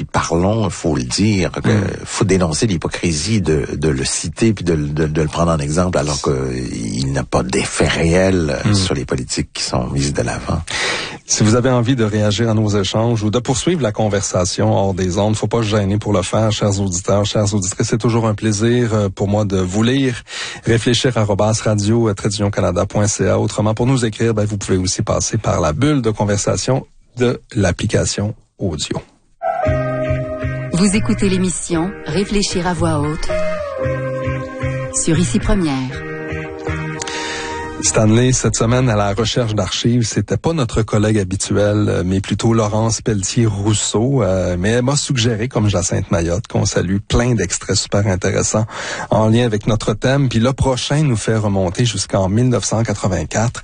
qui parlons, il faut le dire, faut dénoncer l'hypocrisie de le citer puis de le prendre en exemple alors qu'il n'a pas d'effet réel sur les politiques qui sont mises de l'avant. Si vous avez envie de réagir à nos échanges ou de poursuivre la conversation hors des ondes, faut pas se gêner pour le faire, chers auditeurs, chères auditrices. C'est toujours un plaisir pour moi de vous lire. réfléchir@radio-canada.ca. Autrement, pour nous écrire, vous pouvez aussi passer par la bulle de conversation de l'application audio. Vous écoutez l'émission Réfléchir à voix haute sur Ici Première. Stanley, cette semaine, à la recherche d'archives, c'était pas notre collègue habituel, mais plutôt Laurence Pelletier-Rousseau, mais elle m'a suggéré, comme Jacinthe Mayotte, qu'on salue plein d'extraits super intéressants en lien avec notre thème, puis le prochain nous fait remonter jusqu'en 1984.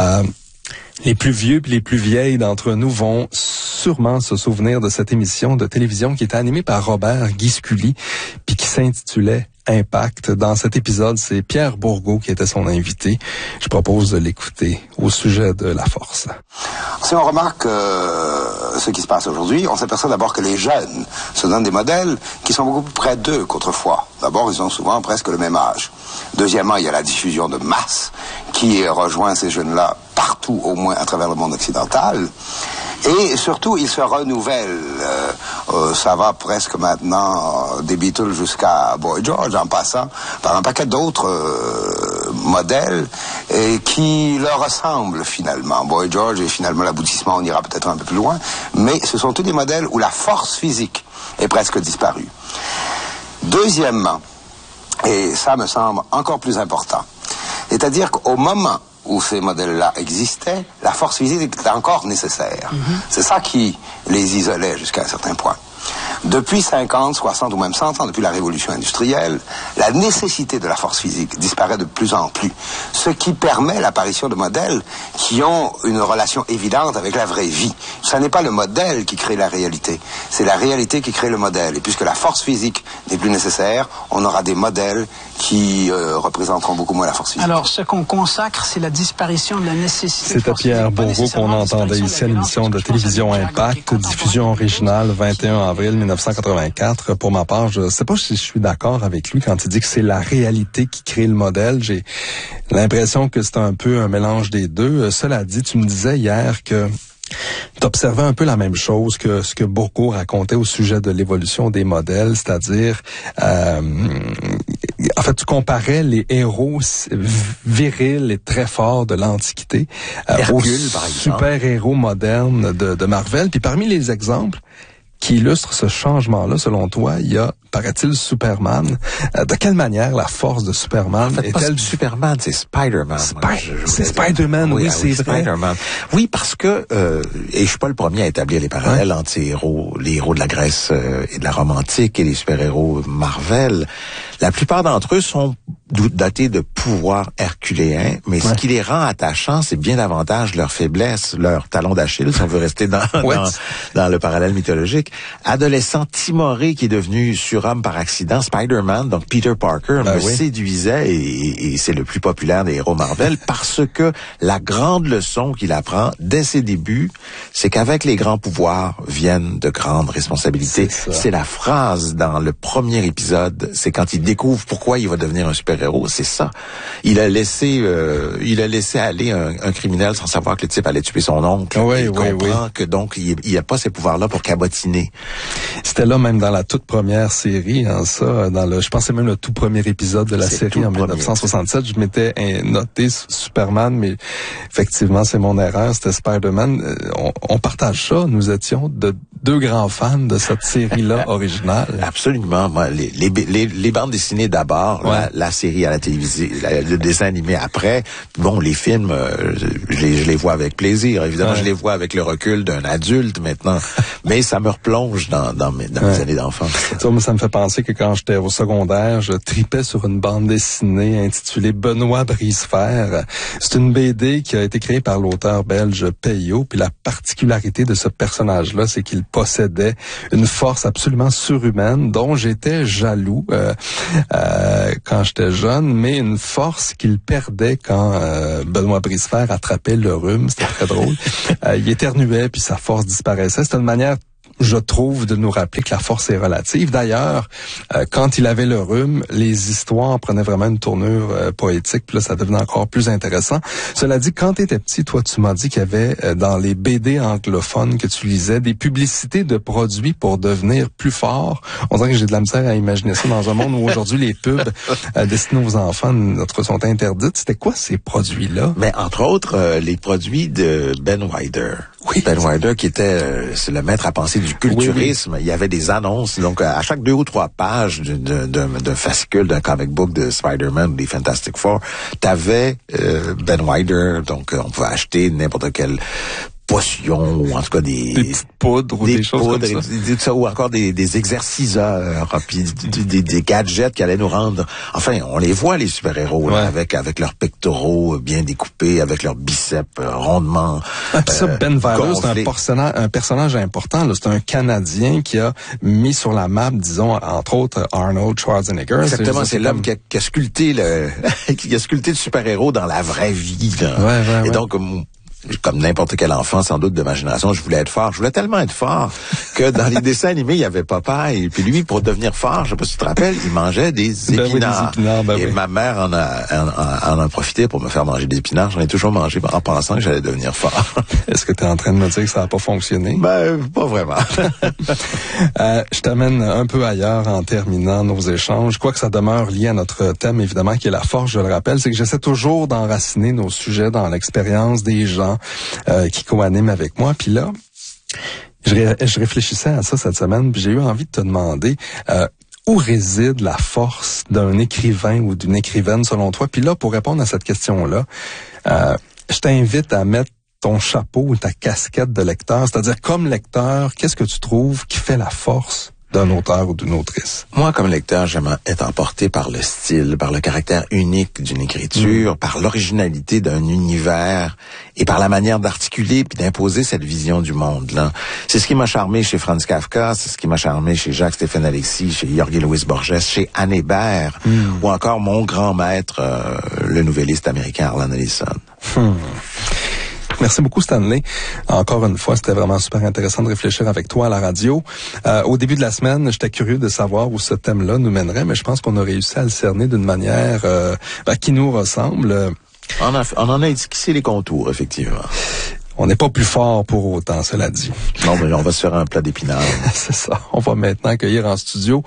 Les plus vieux et les plus vieilles d'entre nous vont sûrement se souvenir de cette émission de télévision qui était animée par Robert Guisculi, puis qui s'intitulait Impact. Dans cet épisode, c'est Pierre Bourgault qui était son invité. Je propose de l'écouter au sujet de la force. Si on remarque ce qui se passe aujourd'hui, on s'aperçoit d'abord que les jeunes se donnent des modèles qui sont beaucoup plus près d'eux qu'autrefois. D'abord, ils ont souvent presque le même âge. Deuxièmement, il y a la diffusion de masse qui rejoint ces jeunes-là partout, au moins à travers le monde occidental. Et surtout, ils se renouvellent. Ça va presque maintenant des Beatles jusqu'à Boy George, en passant par un paquet d'autres modèles qui leur ressemblent finalement. Boy George est finalement l'aboutissement, on ira peut-être un peu plus loin, mais ce sont tous des modèles où la force physique est presque disparue. Deuxièmement, et ça me semble encore plus important, c'est-à-dire qu'au moment où ces modèles-là existaient, la force physique était encore nécessaire. C'est ça qui les isolait jusqu'à un certain point. Depuis 50, 60 ou même 100 ans, depuis la révolution industrielle, la nécessité de la force physique disparaît de plus en plus, ce qui permet l'apparition de modèles qui ont une relation évidente avec la vraie vie. Ce n'est pas le modèle qui crée la réalité, c'est la réalité qui crée le modèle. Et puisque la force physique n'est plus nécessaire, on aura des modèles qui représenteront beaucoup moins la force physique. Alors, ce qu'on consacre, c'est la disparition de la nécessité. C'était Pierre Bourgault qu'on entendait ici à l'émission de télévision Impact, diffusion originale 21 avril 1984. Pour ma part, je sais pas si je suis d'accord avec lui quand il dit que c'est la réalité qui crée le modèle. J'ai l'impression que c'est un peu un mélange des deux. Cela dit, tu me disais hier que t'observais un peu la même chose que ce que Bourgault racontait au sujet de l'évolution des modèles, c'est-à-dire en fait, tu comparais les héros virils et très forts de l'Antiquité aux super-héros modernes de Marvel. Puis parmi les exemples qui illustrent ce changement-là, selon toi, il y a, paraît-il, Superman. De quelle manière la force de Superman est-elle... Superman, c'est Spider-Man. C'est Spider-Man, oui, c'est vrai. Spider-Man. Oui, parce que, et je suis pas le premier à établir les parallèles entre les héros de la Grèce et de la Rome antique et les super-héros Marvel. La plupart d'entre eux sont dotés de pouvoirs herculéens, mais ce qui les rend attachants, c'est bien davantage leur faiblesse, leur talon d'Achille, si on veut rester dans le parallèle mythologique. Adolescent timoré qui est devenu surhomme par accident, Spider-Man, donc Peter Parker, me séduisait et c'est le plus populaire des héros Marvel parce que la grande leçon qu'il apprend dès ses débuts, c'est qu'avec les grands pouvoirs viennent de grandes responsabilités. C'est la phrase dans le premier épisode, c'est quand il découvre pourquoi il va devenir un super-héros, c'est ça. Il a laissé aller un criminel sans savoir que le type allait tuer son oncle. Il comprend que donc il a pas ces pouvoirs-là pour cabotiner. C'était là même dans la toute première série, je pensais même le tout premier épisode de la série en 1967, je m'étais noté Superman, mais effectivement c'est mon erreur, c'était Spider-Man. On partage ça, nous étions de deux grands fans de cette série-là originale. Absolument. Moi, les bandes dessinées d'abord, la série à la télévision, le dessin animé après. Bon, les films, je les vois avec plaisir. Évidemment, je les vois avec le recul d'un adulte maintenant. Mais ça me replonge dans mes années d'enfance. Ça me fait penser que quand j'étais au secondaire, je tripais sur une bande dessinée intitulée Benoît Brisefer. C'est une BD qui a été créée par l'auteur belge Peyo. Puis la particularité de ce personnage-là, c'est qu'il possédait une force absolument surhumaine dont j'étais jaloux quand j'étais jeune, mais une force qu'il perdait quand Benoît Brisefer attrapait le rhume. C'était très drôle. Il éternuait puis sa force disparaissait. C'était une manière je trouve, de nous rappeler que la force est relative. D'ailleurs, quand il avait le rhume, les histoires prenaient vraiment une tournure poétique, puis là, ça devenait encore plus intéressant. Cela dit, quand tu étais petit, toi, tu m'as dit qu'il y avait dans les BD anglophones que tu lisais des publicités de produits pour devenir plus fort. On dirait que j'ai de la misère à imaginer ça dans un monde où aujourd'hui les pubs destinés aux enfants sont interdites. C'était quoi ces produits-là? Mais entre autres, les produits de Ben Wider. Oui. Ben Wider qui était c'est le maître à penser du culturisme. Oui. Il y avait des annonces. Donc, à chaque 2 ou 3 pages d'un fascicule, d'un comic book de Spider-Man ou des Fantastic Four, t'avais Ben Wider. Donc, on pouvait acheter n'importe quelle potions, ou en tout cas des petites poudres ou des choses poudres, comme ça. Ou encore des exerciceurs, puis des gadgets qui allaient nous rendre... Enfin, on les voit, les super-héros, là, avec leurs pectoraux bien découpés, avec leurs biceps rondement puis ça, Ben Wider, c'est un personnage important. Là. C'est un Canadien qui a mis sur la map, disons, entre autres, Arnold Schwarzenegger. Exactement, c'est l'homme qui a sculpté qui a sculpté le super-héros dans la vraie vie. Là. Et donc... comme n'importe quel enfant, sans doute, de ma génération, je voulais être fort. Je voulais tellement être fort que dans les dessins animés, il y avait Popeye. Et puis lui, pour devenir fort, je sais pas si tu te rappelles, il mangeait des épinards. Et ma mère en a profité pour me faire manger des épinards. J'en ai toujours mangé en pensant que j'allais devenir fort. Est-ce que tu es en train de me dire que ça n'a pas fonctionné? Pas vraiment. Je t'amène un peu ailleurs en terminant nos échanges. Quoique ça demeure lié à notre thème, évidemment, qui est la force, je le rappelle, c'est que j'essaie toujours d'enraciner nos sujets dans l'expérience des gens qui co-animent avec moi. Puis là, je réfléchissais à ça cette semaine, puis j'ai eu envie de te demander où réside la force d'un écrivain ou d'une écrivaine selon toi. Puis là, pour répondre à cette question-là, je t'invite à mettre ton chapeau ou ta casquette de lecteur, c'est-à-dire comme lecteur, qu'est-ce que tu trouves qui fait la force d'un auteur ou d'une autrice? Moi, comme lecteur, j'aime être emporté par le style, par le caractère unique d'une écriture, par l'originalité d'un univers et par la manière d'articuler puis d'imposer cette vision du monde-là. C'est ce qui m'a charmé chez Franz Kafka, c'est ce qui m'a charmé chez Jacques-Stéphane Alexis, chez Jorge Luis Borges, chez Anne Hébert, ou encore mon grand maître, le nouvelliste américain Harlan Ellison. Merci beaucoup, Stanley. Encore une fois, c'était vraiment super intéressant de réfléchir avec toi à la radio. Au début de la semaine, j'étais curieux de savoir où ce thème-là nous mènerait, mais je pense qu'on a réussi à le cerner d'une manière qui nous ressemble. On en a esquissé les contours, effectivement. On n'est pas plus fort pour autant, cela dit. Non, mais on va se faire un plat d'épinards. C'est ça. On va maintenant accueillir en studio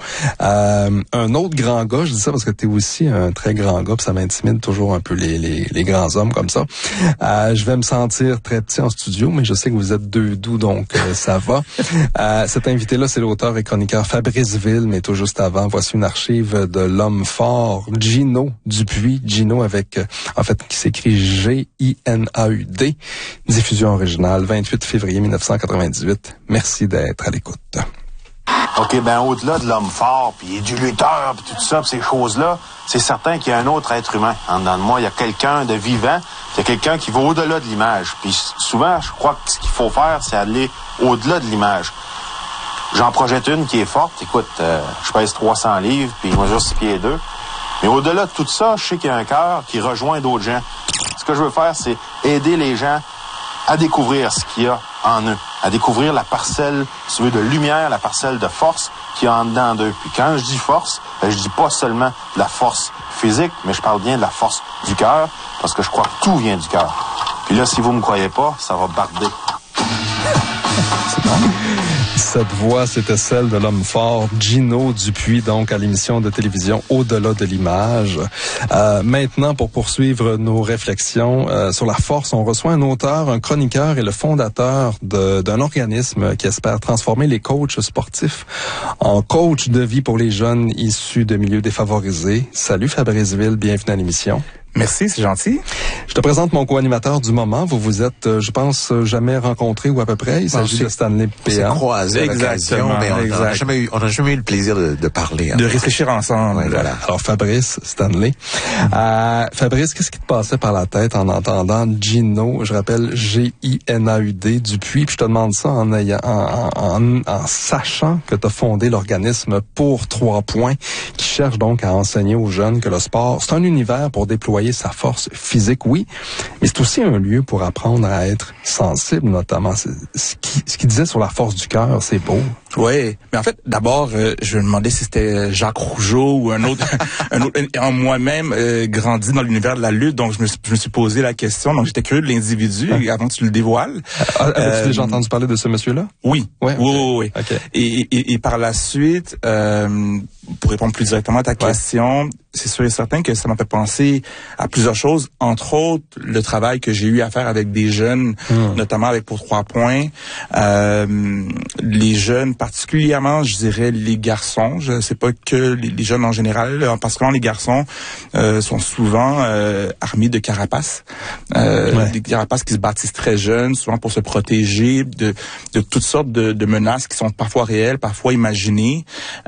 un autre grand gars. Je dis ça parce que tu es aussi un très grand gars, puis ça m'intimide toujours un peu les grands hommes comme ça. Je vais me sentir très petit en studio, mais je sais que vous êtes 2 doux, donc ça va. Cet invité-là, c'est l'auteur et chroniqueur Fabrice Ville, mais tout juste avant, voici une archive de l'homme fort, Gino Dupuis. Gino avec, qui s'écrit G-I-N-A-U-D. Diffusion originale, 28 février 1998. Merci d'être à l'écoute. OK, au-delà de l'homme fort, puis du lutteur, puis tout ça, puis ces choses-là, c'est certain qu'il y a un autre être humain. En dedans de moi, il y a quelqu'un de vivant, il y a quelqu'un qui va au-delà de l'image. Puis souvent, je crois que ce qu'il faut faire, c'est aller au-delà de l'image. J'en projette une qui est forte. Écoute, je pèse 300 livres, puis je mesure 6 pieds 2. Mais au-delà de tout ça, je sais qu'il y a un cœur qui rejoint d'autres gens. Ce que je veux faire, c'est aider les gens à découvrir ce qu'il y a en eux, à découvrir la parcelle, si tu veux, de lumière, la parcelle de force qu'il y a en dedans d'eux. Puis quand je dis force, je dis pas seulement de la force physique, mais je parle bien de la force du cœur, parce que je crois que tout vient du cœur. Puis là, si vous me croyez pas, ça va barder. C'est bon. Cette voix, c'était celle de l'homme fort, Gino Dupuis, donc à l'émission de télévision Au-delà de l'image. Maintenant, pour poursuivre nos réflexions sur la force, on reçoit un auteur, un chroniqueur et le fondateur d'un organisme qui espère transformer les coachs sportifs en coachs de vie pour les jeunes issus de milieux défavorisés. Salut Fabrice Ville, bienvenue à l'émission. Merci, c'est gentil. Je te présente mon co-animateur du moment. Vous vous êtes, je pense, jamais rencontrés ou à peu près. Il s'agit de Stanley Péan. C'est croisé à l'occasion, mais on n'a jamais eu le plaisir de parler. De réfléchir ensemble. Ouais, voilà. Alors, Fabrice, Stanley. Fabrice, qu'est-ce qui te passait par la tête en entendant Gino, je rappelle G-I-N-A-U-D, Dupuis, puis je te demande ça en sachant que tu as fondé l'organisme Pour 3 points, qui cherche donc à enseigner aux jeunes que le sport, c'est un univers pour déployer déployer sa force physique, oui, mais c'est aussi un lieu pour apprendre à être sensible, notamment. Ce qu'il disait sur la force du cœur, c'est beau. Oui, mais en fait, d'abord, je me demandais si c'était Jacques Rougeau ou un autre, en moi-même grandi dans l'univers de la lutte, donc je me suis posé la question. Donc j'étais curieux de l'individu avant que tu le dévoiles. Avais-tu déjà entendu parler de ce monsieur-là? Oui, ouais, oui. Okay. Et par la suite, pour répondre plus directement à ta question, c'est sûr et certain que ça m'a fait penser à plusieurs choses, entre autres le travail que j'ai eu à faire avec des jeunes, notamment avec Pour 3 points. Les jeunes, particulièrement, je dirais les garçons. Je sais pas que les jeunes en général, particulièrement les garçons, sont souvent armés de carapaces, des carapaces qui se bâtissent très jeunes, souvent pour se protéger de toutes sortes de menaces qui sont parfois réelles, parfois imaginées.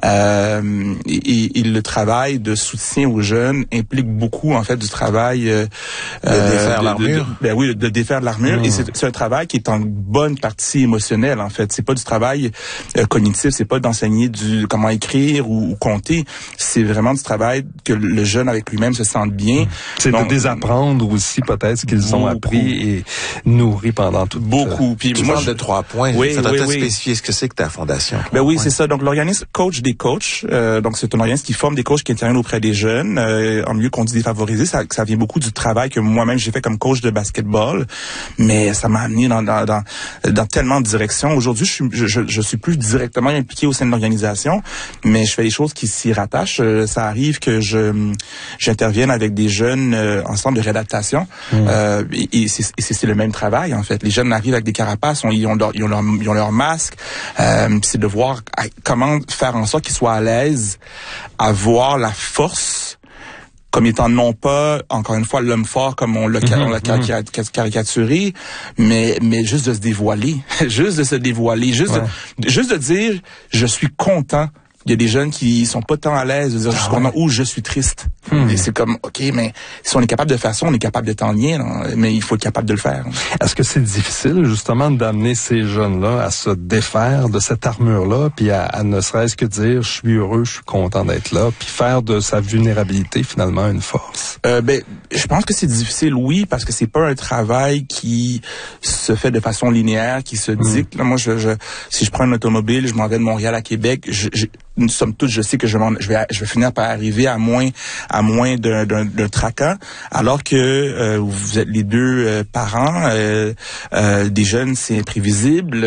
Et le travail de soutien aux jeunes implique beaucoup en fait du travail de défaire l'armure. De défaire l'armure. Et c'est un travail qui est en bonne partie émotionnel en fait. C'est pas du travail cognitif, c'est pas d'enseigner comment écrire ou compter. C'est vraiment du travail que le jeune avec lui-même se sente bien. C'est de désapprendre aussi peut-être ce qu'ils ont appris et nourri pendant toute. Beaucoup. Puis tu parles de 3 points. Oui, ça doit oui, peut-être spécifier ce que c'est que ta fondation. Oui, c'est ça. Donc l'organisme coach des coachs. Donc c'est un organisme qui forme des coachs qui interviennent auprès des jeunes en milieu qu'on dit défavorisé. Ça vient beaucoup du travail que moi-même j'ai fait comme coach de basketball, mais ça m'a amené dans tellement de directions. Aujourd'hui, je suis plus directement impliqué au sein de l'organisation, mais je fais des choses qui s'y rattachent. Ça arrive que j'intervienne avec des jeunes en centre de réadaptation et c'est le même travail en fait. Les jeunes arrivent avec des carapaces, ils ont leur masque. C'est de voir comment faire en sorte qu'ils soient à l'aise à voir la force comme étant non pas, encore une fois, l'homme fort comme on l'a caricaturé, mais juste de se dévoiler, juste de se dévoiler, juste de dire je suis content. Il y a des jeunes qui sont pas tant à l'aise de dire je suis content ou je suis triste. Et c'est comme OK, mais si on est capable de faire ça, on est capable d'être en lien, là, mais il faut être capable de le faire. Est-ce que c'est difficile justement d'amener ces jeunes-là à se défaire de cette armure-là, puis à ne serait-ce que dire je suis heureux, je suis content d'être là, puis faire de sa vulnérabilité finalement une force? Je pense que c'est difficile, oui, parce que c'est pas un travail qui se fait de façon linéaire, qui se dicte. Là, moi, si je prends une automobile, je m'en vais de Montréal à Québec, somme toute, je sais que je vais finir par arriver à moins d'un tracas, alors que vous êtes les deux parents, des jeunes, c'est imprévisible,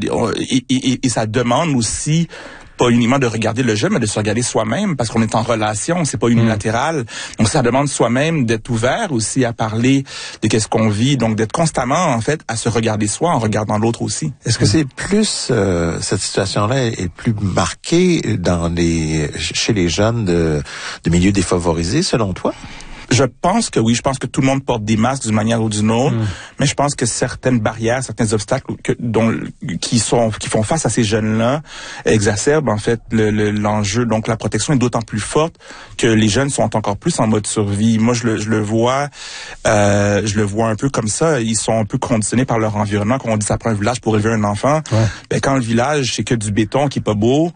et ça demande aussi pas uniquement de regarder le jeune, mais de se regarder soi-même, parce qu'on est en relation, c'est pas unilatéral. Donc ça demande soi-même d'être ouvert aussi à parler de qu'est-ce qu'on vit, donc d'être constamment en fait à se regarder soi en regardant l'autre aussi. Est-ce que c'est plus cette situation-là est plus marquée chez les jeunes de milieux défavorisés selon toi? Je pense que oui, je pense que tout le monde porte des masques d'une manière ou d'une autre, mais je pense que certaines barrières, certains obstacles qui font face à ces jeunes-là exacerbent en fait l'enjeu. Donc la protection est d'autant plus forte que les jeunes sont encore plus en mode survie. Moi je le vois un peu comme ça, ils sont un peu conditionnés par leur environnement. Quand on dit ça prend un village pour élever un enfant, quand le village c'est que du béton qui est pas beau,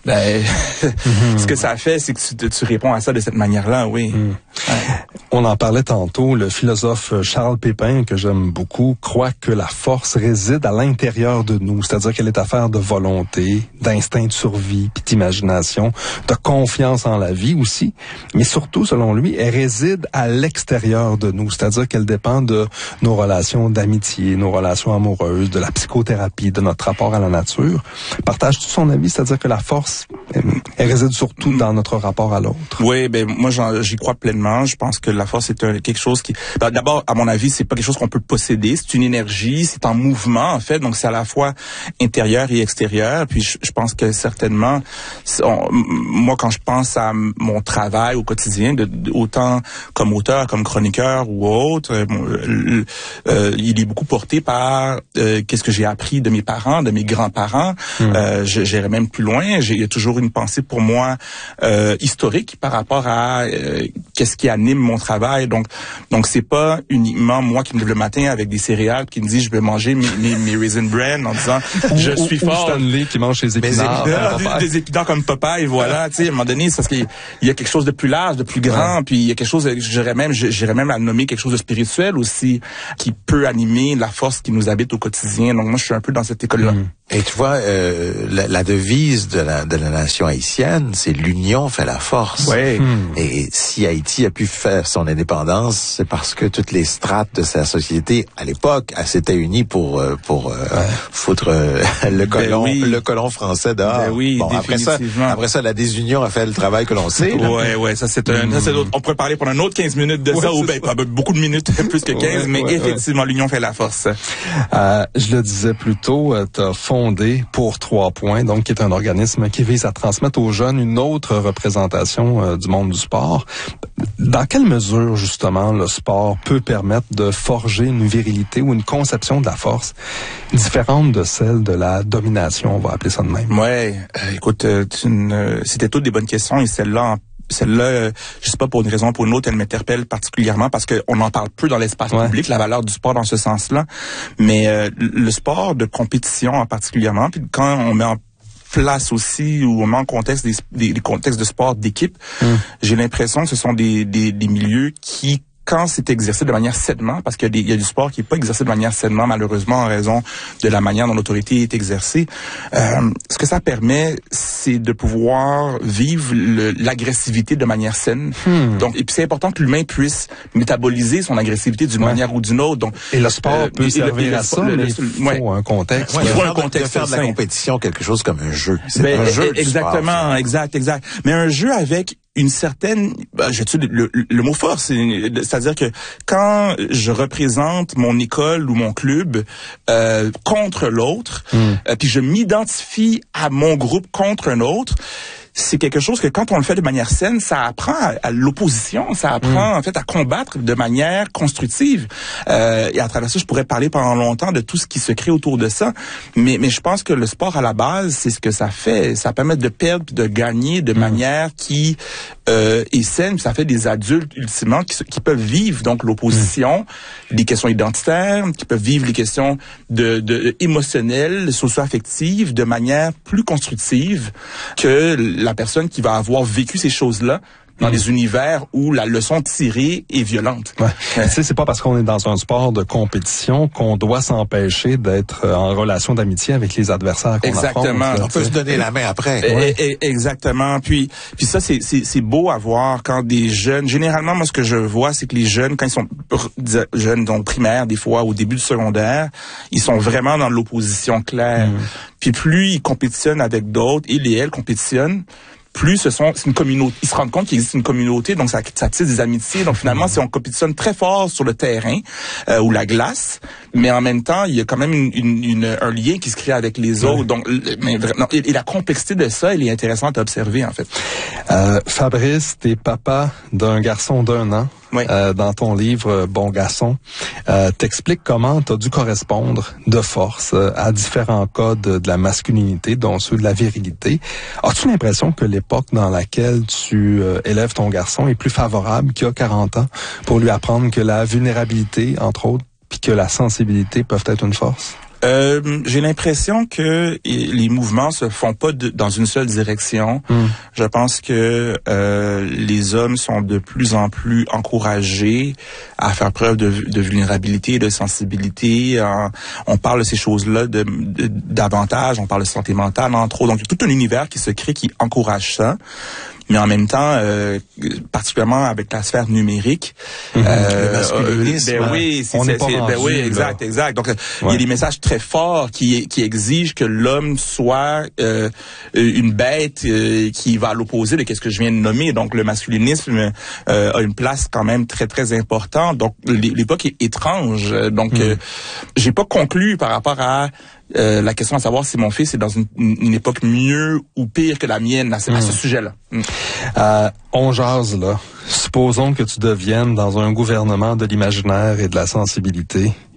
ce que ça fait c'est que tu réponds à ça de cette manière-là, oui. On en parlait tantôt, le philosophe Charles Pépin, que j'aime beaucoup, croit que la force réside à l'intérieur de nous, c'est-à-dire qu'elle est affaire de volonté, d'instinct de survie, puis d'imagination, de confiance en la vie aussi, mais surtout, selon lui, elle réside à l'extérieur de nous, c'est-à-dire qu'elle dépend de nos relations d'amitié, nos relations amoureuses, de la psychothérapie, de notre rapport à la nature. Partage-tu son avis, c'est-à-dire que la force, elle réside surtout dans notre rapport à l'autre? Oui, moi j'y crois pleinement. Je pense que la force est quelque chose qui... D'abord, à mon avis, c'est pas quelque chose qu'on peut posséder. C'est une énergie, c'est en mouvement, en fait. Donc, c'est à la fois intérieur et extérieur. Puis, je pense que certainement, moi, quand je pense à mon travail au quotidien, autant comme auteur, comme chroniqueur ou autre, il est beaucoup porté par qu'est-ce que j'ai appris de mes parents, de mes grands-parents. J'irais même plus loin. Il y a toujours toujours une pensée pour moi historique par rapport à qu'est-ce qui anime mon travail. Donc c'est pas uniquement moi qui me lève le matin avec des céréales qui me dit je vais manger mes Raisin Bran en disant je suis fort. Ou Stanley qui mange ses épinards. Des épinards comme Popeye, voilà. Tu sais, à un moment donné, c'est parce qu'il y a quelque chose de plus large, de plus grand, puis il y a quelque chose, j'irais même à nommer quelque chose de spirituel aussi, qui peut animer la force qui nous habite au quotidien. Donc moi, je suis un peu dans cette école-là. Et tu vois, la devise de la nation haïtienne, c'est l'union fait la force. Ouais. Et si Haïti a pu faire son indépendance, c'est parce que toutes les strates de sa société, à l'époque, s'étaient unies pour foutre le colon français dehors. Ben oui, bon, après ça, la désunion a fait le travail que l'on sait. Ouais, ça c'est d'autres. On pourrait parler pendant un autre 15 minutes de ça, ou beaucoup de minutes, plus que 15, mais effectivement, l'union fait la force. Je le disais plus tôt, t'as fondé Pour 3 points, donc qui est un organisme qui vise à transmettre aux jeunes une autre représentation du monde du sport. Dans quelle mesure, justement, le sport peut permettre de forger une virilité ou une conception de la force différente de celle de la domination, on va appeler ça de même? Ouais, écoute, c'était toutes des bonnes questions, et celle-là, je sais pas, pour une raison ou pour une autre, elle m'interpelle particulièrement parce qu'on en parle peu dans l'espace public, la valeur du sport dans ce sens-là. Mais le sport de compétition en particulièrement, puis quand on met en place aussi, ou on met en contexte des contextes de sport d'équipe, j'ai l'impression que ce sont des milieux qui, quand c'est exercé de manière sainement, parce qu'il y a du sport qui n'est pas exercé de manière sainement, malheureusement, en raison de la manière dont l'autorité est exercée, ce que ça permet, c'est de pouvoir vivre l'agressivité de manière saine. Donc, et puis c'est important que l'humain puisse métaboliser son agressivité d'une manière ou d'une autre. Donc, et le sport peut servir à ça, mais il faut un contexte. Il faut un contexte. De faire de la compétition quelque chose comme un jeu. C'est un jeu. Exactement, exact. Mais un jeu avec une certaine, le mot fort, c'est-à-dire que quand je représente mon école ou mon club contre l'autre, puis je m'identifie à mon groupe contre un autre, c'est quelque chose que quand on le fait de manière saine, ça apprend à l'opposition, ça apprend en fait à combattre de manière constructive. Et à travers ça, je pourrais parler pendant longtemps de tout ce qui se crée autour de ça. Mais je pense que le sport à la base, c'est ce que ça fait. Ça permet de perdre puis de gagner de manière qui est saine. Puis ça fait des adultes ultimement qui peuvent vivre donc l'opposition, les questions identitaires, qui peuvent vivre les questions de émotionnelles, socio-affectives de manière plus constructive que la personne qui va avoir vécu ces choses-là dans des univers où la leçon tirée est violente. Tu sais, c'est pas parce qu'on est dans un sport de compétition qu'on doit s'empêcher d'être en relation d'amitié avec les adversaires qu'on affronte. Exactement. On peut se donner la main après. Exactement. Puis ça, c'est beau à voir quand des jeunes, généralement, moi, ce que je vois, c'est que les jeunes, quand ils sont jeunes, donc primaires, des fois, au début du secondaire, ils sont vraiment dans l'opposition claire. Puis plus ils compétitionnent avec d'autres, ils et elles compétitionnent, plus c'est une communauté. Ils se rendent compte qu'il existe une communauté, donc ça tisse des amitiés. Donc finalement, on compétitionne très fort sur le terrain ou la glace, mais en même temps, il y a quand même un lien qui se crée avec les autres. Donc, et la complexité de ça, elle est intéressante à observer en fait. Fabrice, t'es papa d'un garçon d'1 an. Dans ton livre Bon garçon, t'expliques comment t'as dû correspondre de force à différents codes de la masculinité, dont ceux de la virilité. As-tu l'impression que l'époque dans laquelle tu élèves ton garçon est plus favorable qu'il y a 40 ans pour lui apprendre que la vulnérabilité, entre autres, puis que la sensibilité peuvent être une force? J'ai l'impression que les mouvements se font pas dans une seule direction. Je pense que les hommes sont de plus en plus encouragés à faire preuve de vulnérabilité et de sensibilité. On parle de ces choses-là davantage. On parle de santé mentale, entre autres. Donc, il y a tout un univers qui se crée qui encourage ça. Mais en même temps, particulièrement avec la sphère numérique, le masculinisme, exact. Donc, il y a des messages très forts qui exigent que l'homme soit une bête qui va à l'opposé de qu'est-ce que je viens de nommer. Donc, le masculinisme a une place quand même très très importante. Donc, l'époque est étrange. Donc, j'ai pas conclu par rapport à la question à savoir si mon fils est dans une époque mieux ou pire que la mienne à ce sujet-là. On jase, là. Supposons que tu deviennes dans un gouvernement de l'imaginaire et de la sensibilité.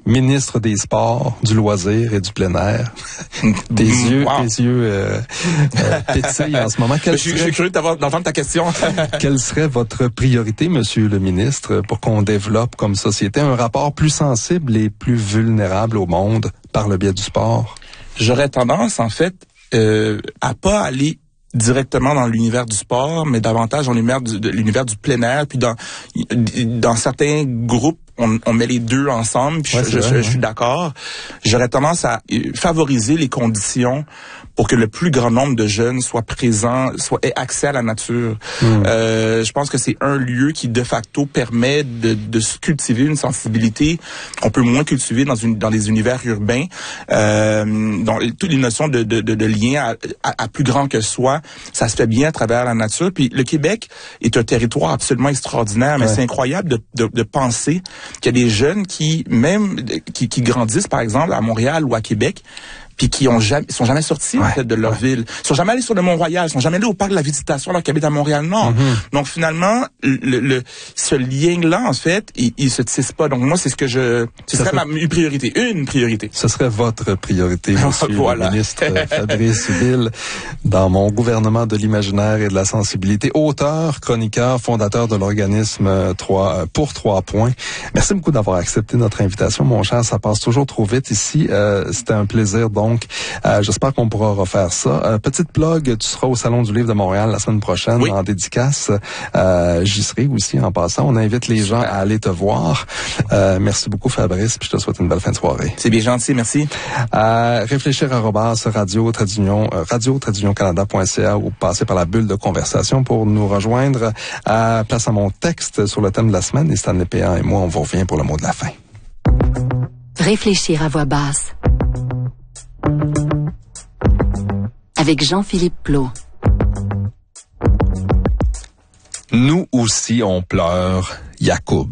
ministre des Sports, du loisir et du plein air. Tes yeux pétillent en ce moment. Je suis curieux d'entendre ta question. Quelle serait votre priorité, monsieur le ministre, pour qu'on développe comme société un rapport plus sensible et plus vulnérable au monde par le biais du sport? J'aurais tendance, en fait, à pas aller directement dans l'univers du sport, mais davantage dans l'univers du plein air. Puis dans certains groupes, on met les deux ensemble. Puis je suis d'accord. J'aurais tendance à favoriser les conditions pour que le plus grand nombre de jeunes soient présents, aient accès à la nature. Je pense que c'est un lieu qui de facto permet de cultiver une sensibilité qu'on peut moins cultiver dans les univers urbains. Donc toutes les notions de lien à plus grand que soi, ça se fait bien à travers la nature. Puis le Québec est un territoire absolument extraordinaire, mais c'est incroyable de penser qu'il y a des jeunes qui grandissent par exemple à Montréal ou à Québec, puis qui sont jamais sortis en fait de leur ville, sont jamais allés sur le Mont-Royal, sont jamais allés au parc de la Visitation alors qu'ils habitent à Montréal-Nord. Donc finalement, ce lien-là en fait, il se tisse pas. Donc moi c'est ce serait ma priorité, une priorité. Ce serait votre priorité, monsieur le ministre Fabrice Ville, dans mon gouvernement de l'imaginaire et de la sensibilité, auteur, chroniqueur, fondateur de l'organisme 3 points. Merci beaucoup d'avoir accepté notre invitation, mon cher. Ça passe toujours trop vite ici. C'était un plaisir. Donc, j'espère qu'on pourra refaire ça. Petite plug, tu seras au Salon du Livre de Montréal la semaine prochaine en dédicace. J'y serai aussi en passant. On invite les gens à aller te voir. Merci beaucoup, Fabrice, puis je te souhaite une belle fin de soirée. C'est bien gentil, merci. Réfléchir radio-canada.ca ou passer par la bulle de conversation pour nous rejoindre. Place à mon texte sur le thème de la semaine. Et Stanley Péan et moi, on vous revient pour le mot de la fin. Réfléchir à voix basse. Avec Jean-Philippe Plot. Nous aussi, on pleure, Yacoub.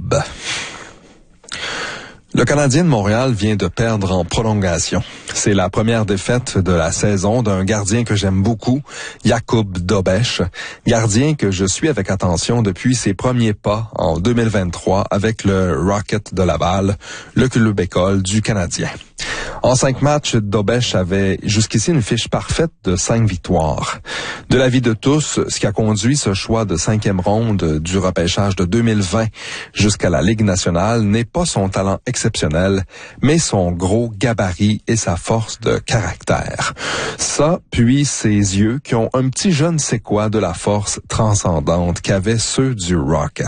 Le Canadien de Montréal vient de perdre en prolongation. C'est la première défaite de la saison d'un gardien que j'aime beaucoup, Yacoub Dobeš, gardien que je suis avec attention depuis ses premiers pas en 2023 avec le Rocket de Laval, le club école du Canadien. En 5 matchs, Dobeš avait jusqu'ici une fiche parfaite de 5 victoires. De l'avis de tous, ce qui a conduit ce choix de 5e ronde du repêchage de 2020 jusqu'à la Ligue nationale n'est pas son talent exceptionnel, mais son gros gabarit et sa force de caractère. Ça, puis ses yeux qui ont un petit je ne sais quoi de la force transcendante qu'avaient ceux du Rocket.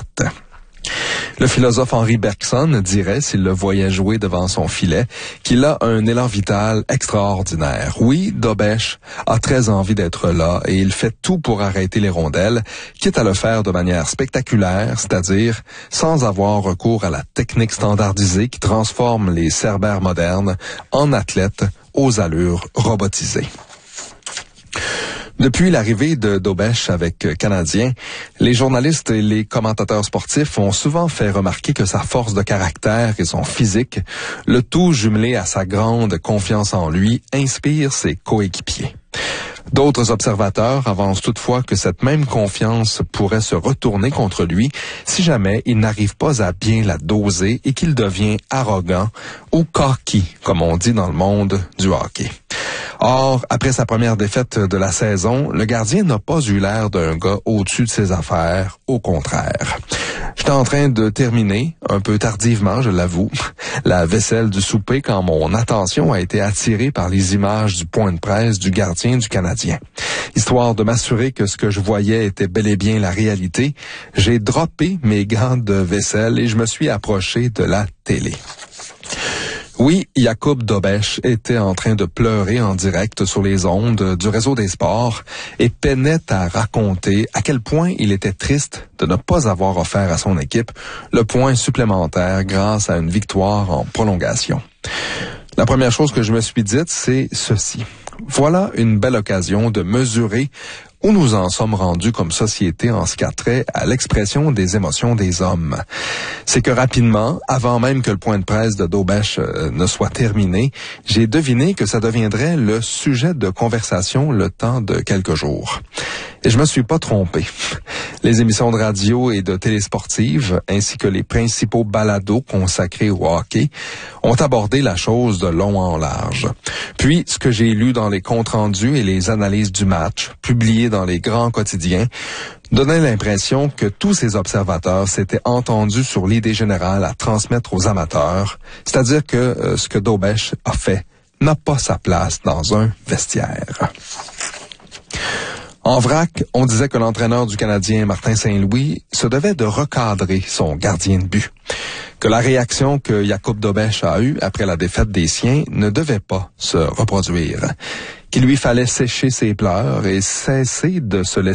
Le philosophe Henri Bergson dirait, s'il le voyait jouer devant son filet, qu'il a un élan vital extraordinaire. Oui, Dobeš a très envie d'être là et il fait tout pour arrêter les rondelles, quitte à le faire de manière spectaculaire, c'est-à-dire sans avoir recours à la technique standardisée qui transforme les cerbères modernes en athlètes aux allures robotisées. Depuis l'arrivée de Dobeš avec Canadien, les journalistes et les commentateurs sportifs ont souvent fait remarquer que sa force de caractère et son physique, le tout jumelé à sa grande confiance en lui, inspire ses coéquipiers. D'autres observateurs avancent toutefois que cette même confiance pourrait se retourner contre lui si jamais il n'arrive pas à bien la doser et qu'il devient arrogant ou cocky, comme on dit dans le monde du hockey. Or, après sa première défaite de la saison, le gardien n'a pas eu l'air d'un gars au-dessus de ses affaires, au contraire. J'étais en train de terminer, un peu tardivement, je l'avoue, la vaisselle du souper quand mon attention a été attirée par les images du point de presse du gardien du Canadien. Histoire de m'assurer que ce que je voyais était bel et bien la réalité, j'ai droppé mes gants de vaisselle et je me suis approché de la télé. Oui, Yacoub Dobeš était en train de pleurer en direct sur les ondes du réseau des sports et peinait à raconter à quel point il était triste de ne pas avoir offert à son équipe le point supplémentaire grâce à une victoire en prolongation. La première chose que je me suis dite, c'est ceci. Voilà une belle occasion de mesurer où nous en sommes rendus comme société en ce qui a trait à l'expression des émotions des hommes. C'est que rapidement, avant même que le point de presse de Dobeš ne soit terminé, j'ai deviné que ça deviendrait le sujet de conversation le temps de quelques jours. Et je me suis pas trompé. Les émissions de radio et de télé sportives, ainsi que les principaux balados consacrés au hockey, ont abordé la chose de long en large. Puis, ce que j'ai lu dans les comptes rendus et les analyses du match, publiées dans les grands quotidiens, donnait l'impression que tous ces observateurs s'étaient entendus sur l'idée générale à transmettre aux amateurs, c'est-à-dire que ce que Daubesh a fait n'a pas sa place dans un vestiaire. En vrac, on disait que l'entraîneur du Canadien, Martin Saint-Louis, se devait de recadrer son gardien de but. Que la réaction que Jakub Daubesh a eue après la défaite des siens ne devait pas se reproduire. Qu'il lui fallait sécher ses pleurs et cesser de se laisser